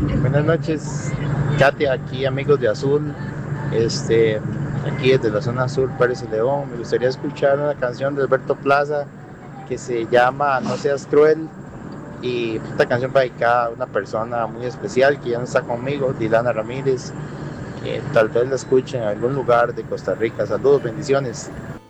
Buenas noches, Katia, aquí amigos de Azul, aquí desde la zona azul, Pérez y León. Me gustaría escuchar una canción de Alberto Plaza que se llama No seas cruel y esta canción va dedicada a una persona muy especial que ya no está conmigo, Dilana Ramírez, que tal vez la escuche en algún lugar de Costa Rica. Saludos, bendiciones.